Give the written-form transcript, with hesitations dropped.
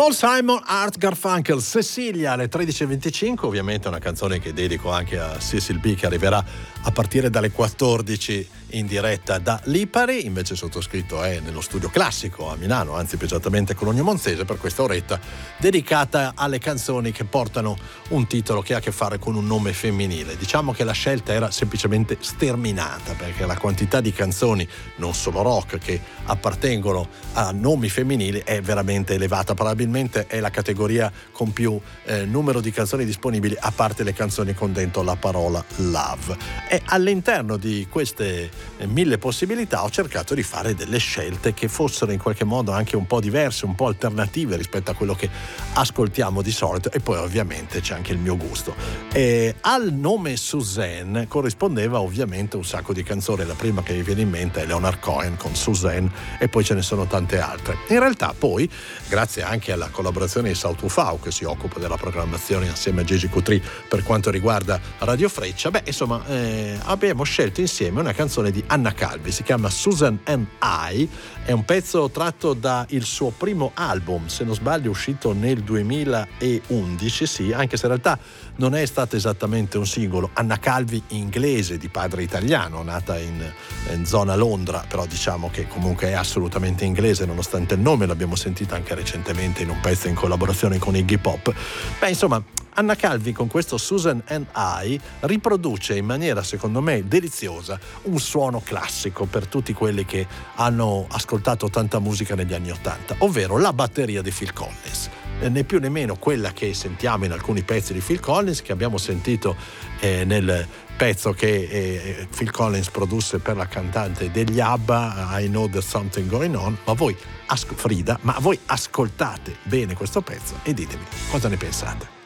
Paul Simon, Art Garfunkel, Cecilia alle 13.25, ovviamente una canzone che dedico anche a Cecil B, che arriverà a partire dalle 14 in diretta da Lipari. Invece sottoscritto è nello studio classico a Milano, anzi più esattamente a Cologno Monzese, per questa oretta dedicata alle canzoni che portano un titolo che ha a che fare con un nome femminile. Diciamo che la scelta era semplicemente sterminata, perché la quantità di canzoni, non solo rock, che appartengono a nomi femminili è veramente elevata. Probabilmente è la categoria con più numero di canzoni disponibili, a parte le canzoni con dentro la parola love. E all'interno di queste 1000 possibilità ho cercato di fare delle scelte che fossero in qualche modo anche un po' diverse, un po' alternative rispetto a quello che ascoltiamo di solito, e poi ovviamente c'è anche il mio gusto. E al nome Suzanne corrispondeva ovviamente un sacco di canzoni. La prima che mi viene in mente è Leonard Cohen con Suzanne, e poi ce ne sono tante altre. In realtà poi, grazie anche alla collaborazione di South Ufau, che si occupa della programmazione assieme a Gigi Cutri per quanto riguarda Radio Freccia, abbiamo scelto insieme una canzone di Anna Calvi, si chiama Susan and I, è un pezzo tratto da il suo primo album, se non sbaglio uscito nel 2011, sì, anche se in realtà non è stato esattamente un singolo. Anna Calvi, inglese di padre italiano, nata in zona Londra, però diciamo che comunque è assolutamente inglese nonostante il nome, l'abbiamo sentita anche recentemente in un pezzo in collaborazione con Iggy Pop. Insomma, Anna Calvi con questo Susan and I riproduce in maniera secondo me deliziosa un suono classico per tutti quelli che hanno ascoltato tanta musica negli anni *80, ovvero la batteria di Phil Collins. Né più né meno quella che sentiamo in alcuni pezzi di Phil Collins, che abbiamo sentito nel pezzo che Phil Collins produsse per la cantante degli ABBA, I Know There's Something Going On. Ma voi, Frida, ascoltate bene questo pezzo e ditemi cosa ne pensate.